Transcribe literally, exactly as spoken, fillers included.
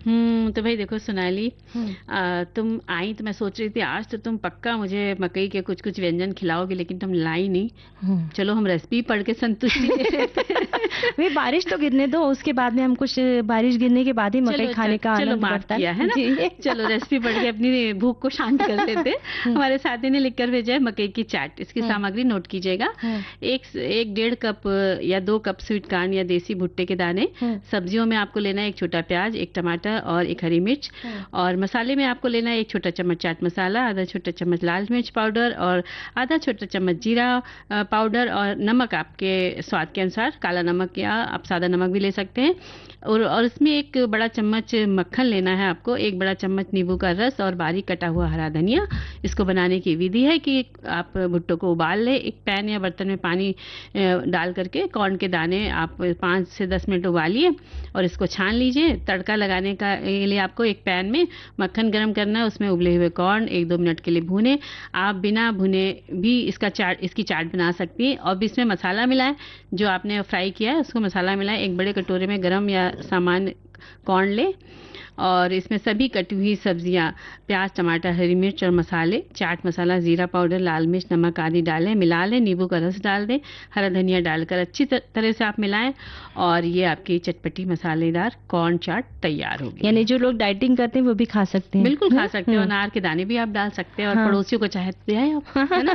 हम्म तो भाई देखो सोनाली, हम्म। आ, तुम आई तो मैं सोच रही थी आज तो तुम पक्का मुझे मकई के कुछ कुछ व्यंजन खिलाओगे, लेकिन तुम लाई नहीं। हम्म। चलो हम रेसिपी पढ़ के संतुष्टि ले लेते हैं। वे बारिश तो गिरने दो, उसके बाद में हम कुछ बारिश गिरने के बाद ही मकई चलो खाने चल, का चलो आनंद माफ बढ़ता किया है है ना। जी। चलो रेसिपी पढ़ के अपनी भूख को शांत कर लेते हैं। हम्म। हमारे साथी ने लिख कर भेजा है मकई की चाट। इसकी हम्म। सामग्री नोट कीजिएगा। हम्म। एक एक डेढ़ कप या दो कप स्वीट कॉर्न या देसी भुट्टे के दाने। हम्म। सब्जियों में आपको लेना है एक छोटा प्याज, एक टमाटर और एक हरी मिर्च। हम्म। और मसाले में आपको लेना है एक छोटा चम्मच चाट मसाला, आधा छोटा चम्मच लाल मिर्च पाउडर और आधा छोटा चम्मच जीरा अ, पाउडर, और नमक आपके स्वाद के अनुसार, काला नमक या आप सादा नमक भी ले सकते हैं। और और इसमें एक बड़ा चम्मच मक्खन लेना है आपको, एक बड़ा चम्मच नींबू का रस और बारीक कटा हुआ हरा धनिया। इसको बनाने की विधि है कि आप भुट्टो को उबाल ले, एक पैन या बर्तन में पानी अ, डाल करके कॉर्न के दाने आप पाँच से दस मिनट उबालिए और इसको छान लीजिए। तड़का लगाने का के लिए आपको एक पैन में मक्खन गरम करना है, उसमें उबले हुए कॉर्न एक दो मिनट के लिए भूने। आप बिना भुने भी इसका चाट इसकी चाट बना सकती हैं। और भी इसमें मसाला मिलाएं, जो आपने फ्राई किया है उसको मसाला मिलाएं। एक बड़े कटोरे में गरम या सामान्य कॉर्न लें और इसमें सभी कटी हुई सब्जियां, प्याज टमाटर हरी मिर्च और मसाले, चाट मसाला जीरा पाउडर लाल मिर्च नमक आदि डालें, मिला लें। नींबू का रस डाल दें, हरा धनिया डालकर अच्छी तरह से आप मिलाएं और ये आपकी चटपटी मसालेदार कॉर्न चाट तैयार होगी। यानी जो लोग डाइटिंग करते हैं वो भी खा सकते हैं। बिल्कुल खा सकते हो। अनार के दाने भी आप डाल सकते हैं और हाँ। पड़ोसियों को चाहे तो दे आए आप, है ना।